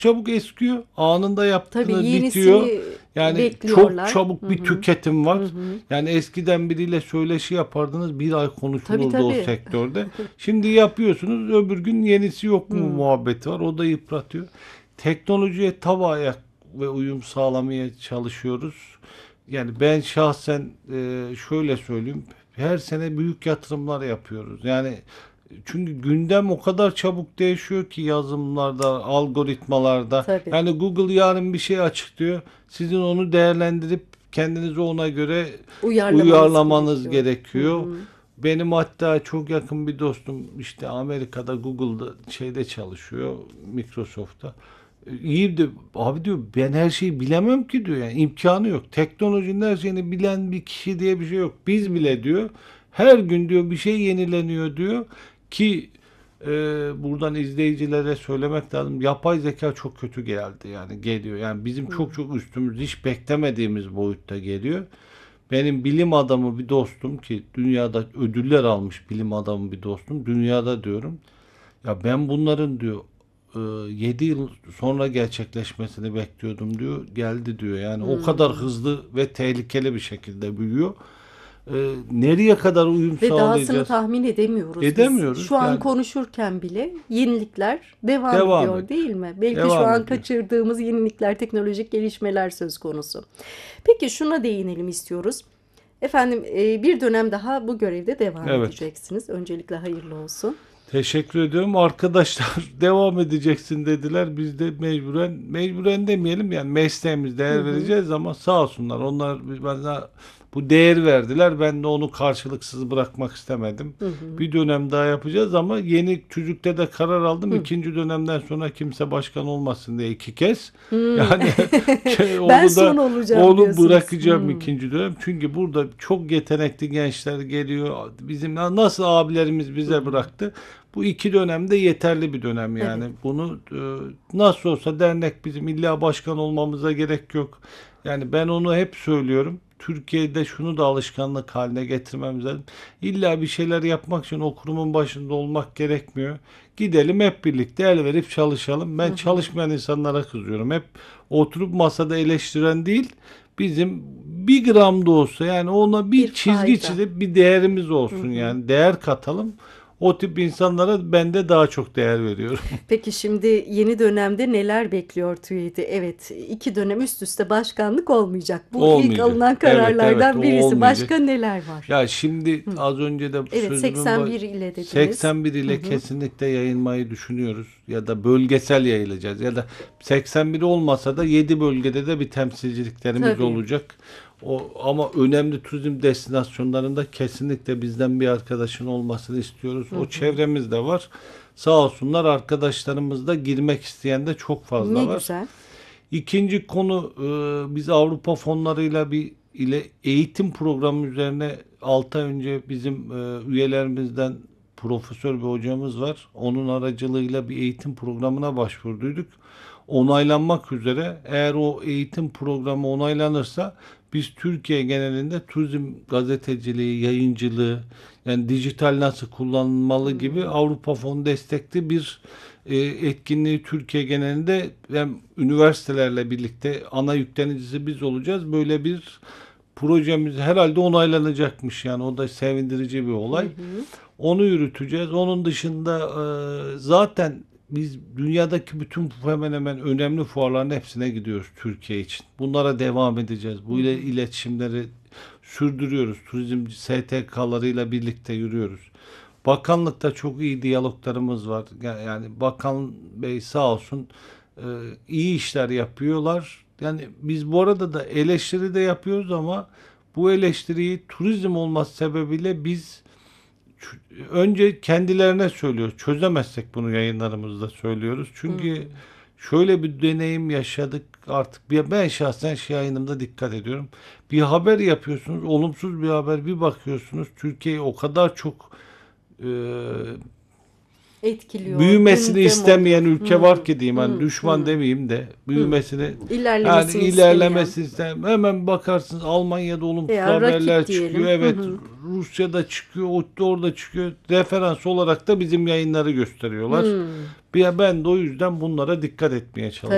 çabuk eskiyor. Anında Tabii yaptığınız bitiyor. yenisini Yani çok bekliyorlar. çabuk bir tüketim var. Hı hı. Yani eskiden biriyle söyleşi yapardınız, bir ay Tabii konuşulurdu o tabii. sektörde. Şimdi yapıyorsunuz, öbür gün yenisi yok mu Hı. muhabbeti var. O da yıpratıyor. Teknolojiye tav ayak ve uyum sağlamaya çalışıyoruz. Yani ben şahsen şöyle söyleyeyim. Her sene büyük yatırımlar yapıyoruz. Yani çünkü gündem o kadar çabuk değişiyor ki yazılımlarda, algoritmalarda. Tabii. Yani Google yarın bir şey açıklıyor. Sizin onu değerlendirip kendinizi ona göre Uyarlamanız uyarlamanız gerekiyor. Hı gerekiyor. hı. Benim hatta çok yakın bir dostum işte Amerika'da Google'da şeyde çalışıyor, Microsoft'ta. İyi de abi diyor, ben her şeyi bilemem ki diyor, yani imkanı yok. Teknolojinin her şeyini bilen bir kişi diye bir şey yok. Biz bile diyor her gün diyor bir şey yenileniyor diyor ki buradan izleyicilere söylemek lazım. Yapay zeka çok kötü geldi, yani geliyor. Yani bizim Hı. çok çok üstümüz, hiç beklemediğimiz boyutta geliyor. Benim bilim adamı bir dostum ki dünyada ödüller almış bilim adamı bir dostum. Dünyada diyorum. Ya ben bunların diyor 7 yıl sonra gerçekleşmesini bekliyordum diyor. Geldi diyor. Yani o kadar Hı. hızlı ve tehlikeli bir şekilde büyüyor. Nereye kadar uyum Ve dahasını sağlayacağız? tahmin edemiyoruz biz. Edemiyoruz. Şu an Yani konuşurken bile yenilikler devam devam ediyor ediyor. değil mi? Belki şu Devam an ediyor. kaçırdığımız yenilikler, teknolojik gelişmeler söz konusu. Peki şuna değinelim istiyoruz. Efendim bir dönem daha bu görevde devam Evet. edeceksiniz. Öncelikle hayırlı olsun. Teşekkür ediyorum. Arkadaşlar devam edeceksin dediler. Biz de mecburen demeyelim, yani mesleğimiz Hı değer hı. vereceğiz ama sağ olsunlar. Onlar bana bu değer verdiler. Ben de onu karşılıksız bırakmak istemedim. Hı hı. Bir dönem daha yapacağız ama yeni çocukta da karar aldım. Hı. İkinci dönemden sonra kimse başkan olmasın diye 2 kez. Hmm. Yani Ben onu son da olacağım diyorsunuz. bırakacağım Hmm. ikinci dönem. Çünkü burada çok yetenekli gençler geliyor. Bizim nasıl abilerimiz Hı bize hı. bıraktı. Bu 2 dönemde yeterli bir dönem yani. Evet. Bunu nasıl olsa dernek bizim, illa başkan olmamıza gerek yok. Yani ben onu hep söylüyorum. Türkiye'de şunu da alışkanlık haline getirmemiz lazım. İlla bir şeyler yapmak için o kurumun başında olmak gerekmiyor. Gidelim hep birlikte el verip çalışalım. Hı Ben hı. çalışmayan insanlara kızıyorum. Hep oturup masada eleştiren değil, bizim bir gram da olsa yani ona Bir bir çizgi fayda. çizip bir değerimiz Hı olsun, hı. yani değer katalım. O tip insanlara ben de daha çok değer veriyorum. Peki şimdi yeni dönemde neler bekliyor TÜİ'de? Evet, 2 dönem üst üste başkanlık olmayacak. Bu ilk Olmayacak. alınan Evet, evet, o kararlardan birisi. olmayacak. Başka neler var? Ya şimdi Hı. az önce de Evet, sözümün 81 ile dediniz. 81 Hı ile hı. kesinlikle yayılmayı düşünüyoruz. Ya da bölgesel yayılacağız. Ya da 81 olmasa da 7 bölgede de bir temsilciliklerimiz Tabii. olacak. Ama önemli turizm destinasyonlarında kesinlikle bizden bir arkadaşın olmasını istiyoruz. Hı O hı. çevremizde var. Sağ olsunlar, arkadaşlarımız da girmek isteyen de çok Ne fazla var. güzel. İkinci konu, biz Avrupa fonlarıyla bir ile eğitim programı üzerine 6 ay önce bizim üyelerimizden profesör bir hocamız var. Onun aracılığıyla bir eğitim programına başvurduyduk. Onaylanmak üzere. Eğer o eğitim programı onaylanırsa biz Türkiye genelinde turizm gazeteciliği, yayıncılığı, yani dijital nasıl kullanılmalı gibi Hmm. Avrupa fonu destekli bir etkinliği Türkiye genelinde, hem üniversitelerle birlikte ana yüklenicisi biz olacağız. Böyle bir projemiz herhalde onaylanacakmış, yani o da sevindirici bir Hı olay. hı. Onu yürüteceğiz. Onun dışında zaten biz dünyadaki bütün hemen hemen önemli fuarların hepsine gidiyoruz Türkiye için. Bunlara devam edeceğiz. Hı Bu ile hı. iletişimleri sürdürüyoruz. Turizm STK'larıyla birlikte yürüyoruz. Bakanlıkta çok iyi diyaloglarımız var. Yani Bakan Bey sağ olsun e, iyi işler yapıyorlar. Yani biz bu arada da eleştiri de yapıyoruz ama bu eleştiriyi turizm olması sebebiyle biz önce kendilerine söylüyoruz. Çözemezsek bunu yayınlarımızda söylüyoruz. Çünkü Hmm. şöyle bir deneyim yaşadık artık. Ben şahsen şey yayınımda dikkat ediyorum. Bir haber yapıyorsunuz, olumsuz bir haber, bir bakıyorsunuz Türkiye'yi o kadar çok e, Etkiliyor, büyümesini gündem istemeyen oluyor. ülke Hmm. var ki diyeyim, hani Hmm. düşman Hmm. demeyeyim de Hmm. büyümesini, yani İlerlemesini istemeyen ilerlemesini istem. Hemen bakarsınız Almanya'da olumsuz veya rakip haberler çıkıyor. diyelim. Hı Evet, hı. Rusya'da çıkıyor, orada çıkıyor. Referans olarak da bizim yayınları gösteriyorlar. Hmm. Ben de o yüzden bunlara dikkat etmeye çalışıyorum.